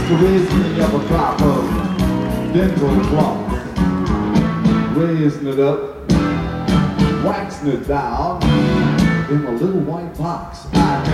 to raise me up a crop of dental floss, raising it up, waxing it down in a little white box.